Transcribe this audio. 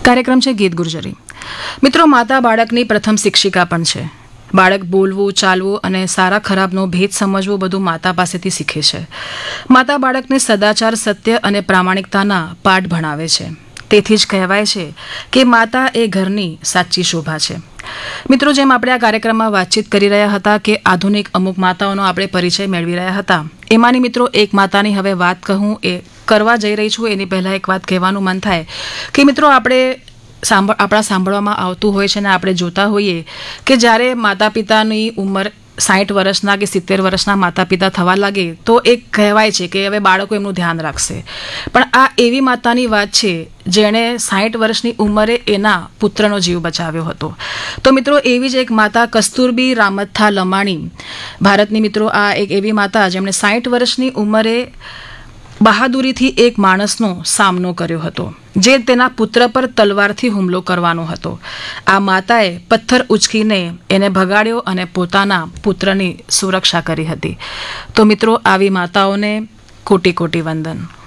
કાર્યક્રમ છે ગીત ગુર્જરી. મિત્રો, માતા બાળકની પ્રથમ શિક્ષિકા પણ છે. બાળક બોલવું, ચાલવું અને સારા ખરાબનો ભેદ સમજવું બધું માતા પાસેથી શીખે છે. માતા બાળકને સદાચાર, સત્ય અને પ્રામાણિકતાના પાઠ ભણાવે છે. તેથી જ કહેવાય છે કે માતા એ ઘરની સાચી શોભા છે. મિત્રો, જેમ આપણે આ કાર્યક્રમમાં વાતચીત કરી રહ્યા હતા કે આધુનિક અમુક માતાઓનો આપણે પરિચય મેળવી રહ્યા હતા, એમાંની મિત્રો એક માતાની હવે વાત કહું એ કરવા જઈ રહી છું એની પહેલાં એક વાત કહેવાનું મન થાય કે મિત્રો, આપણા સાંભળવામાં આવતું હોય છે ને આપણે જોતા હોઈએ કે જ્યારે માતા પિતાની ઉંમર 60 વર્ષના કે 70 વર્ષના માતા પિતા થવા લાગે તો એક કહેવાય છે કે હવે બાળકો એમનું ધ્યાન રાખશે. પણ આ એવી માતાની વાત છે જેણે 60 વર્ષની ઉંમરે એના પુત્રનો જીવ બચાવ્યો હતો. તો મિત્રો, એવી જ એક માતા કસ્તુરબી રામથા લમાણી, ભારતની મિત્રો આ એક એવી માતા જેમણે 60 વર્ષની ઉંમરે બહાદુરીથી એક માણસનો સામનો કર્યો હતો જે તેના પુત્ર પર તલવારથી હુમલો કરવાનો હતો. આ માતાએ પથ્થર ઉચકીને એને ભગાડ્યો અને પોતાના પુત્રની સુરક્ષા કરી હતી. તો મિત્રો, આવી માતાઓને કોટી કોટી વંદન.